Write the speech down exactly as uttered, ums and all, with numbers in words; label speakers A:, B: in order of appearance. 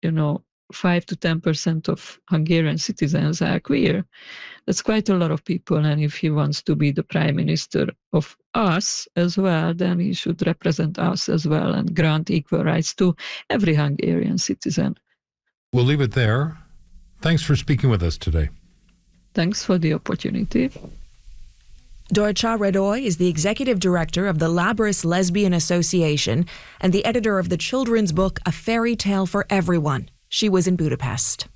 A: you know, five to ten percent of Hungarian citizens are queer. That's quite a lot of people. And if he wants to be the prime minister of us as well, then he should represent us as well and grant equal rights to every Hungarian citizen.
B: We'll leave it there. Thanks for speaking with us today.
A: Thanks for the opportunity.
C: Dorcha Radoy is the executive director of the Labris Lesbian Association and the editor of the children's book A Fairy Tale for Everyone. She was in Budapest.